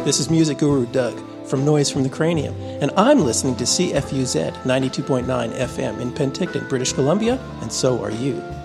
This is Music Guru Doug from Noise from the Cranium, and I'm listening to CFUZ 92.9 FM in Penticton, British Columbia, and so are you.